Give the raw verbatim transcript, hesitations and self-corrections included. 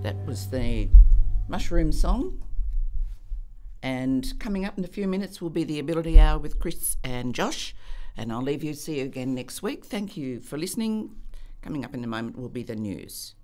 That was the Mushroom Song. And coming up in a few minutes will be the Ability Hour with Chris and Josh. And I'll leave you, see you again next week. Thank you for listening. Coming up in a moment will be the news.